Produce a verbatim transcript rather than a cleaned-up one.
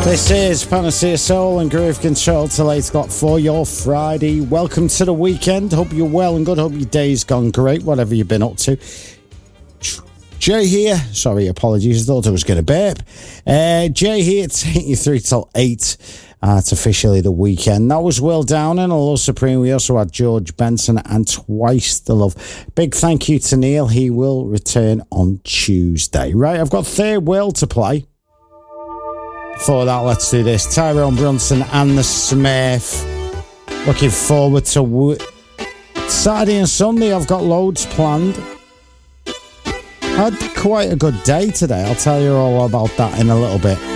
This is Panacea Soul and Groove Control till eight o'clock for your Friday. Welcome to the weekend. Hope you're well and good. Hope your day's gone great, whatever you've been up to. Jay here. Sorry, apologies. I thought I was going to burp. Uh, Jay here to take you through till eight. Uh, it's officially the weekend. That was Will Down and Hello Supreme. We also had George Benson and Twice the Love. Big thank you to Neil. He will return on Tuesday. Right, I've got Third Will to play. Before that, let's do this. Tyrone Brunson and the Smurf. Looking forward to w- Saturday and Sunday. I've got loads planned. Had quite a good day today. I'll tell you all about that in a little bit.